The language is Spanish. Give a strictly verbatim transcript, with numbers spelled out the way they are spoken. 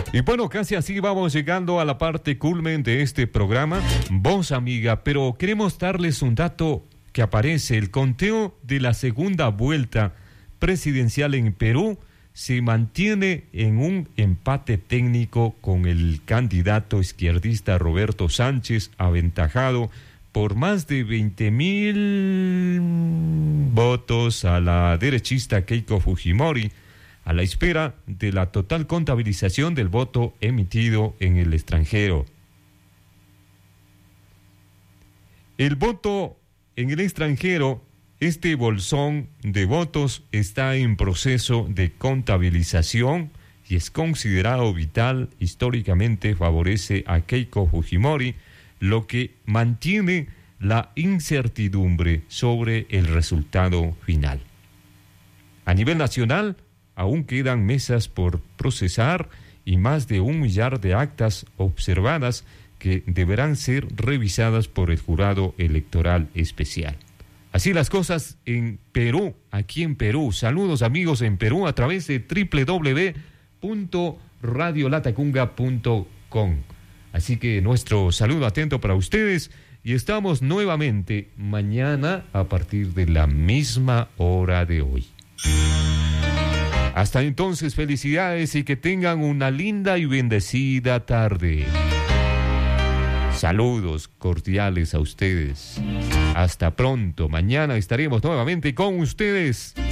Y bueno, casi así vamos llegando a la parte culmen de este programa, Voz Amiga, pero queremos darles un dato que aparece. El conteo de la segunda vuelta presidencial en Perú se mantiene en un empate técnico con el candidato izquierdista Roberto Sánchez, aventajado por más de veinte mil votos a la derechista Keiko Fujimori, a la espera de la total contabilización del voto emitido en el extranjero. El voto en el extranjero, este bolsón de votos está en proceso de contabilización y es considerado vital. Históricamente favorece a Keiko Fujimori, lo que mantiene la incertidumbre sobre el resultado final. A nivel nacional, aún quedan mesas por procesar y más de un millar de actas observadas que deberán ser revisadas por el jurado electoral especial. Así las cosas en Perú, aquí en Perú. Saludos amigos en Perú a través de doble u doble u doble u punto radio latacunga punto com. Así que nuestro saludo atento para ustedes y estamos nuevamente mañana a partir de la misma hora de hoy. Hasta entonces, felicidades y que tengan una linda y bendecida tarde. Saludos cordiales a ustedes. Hasta pronto. Mañana estaremos nuevamente con ustedes.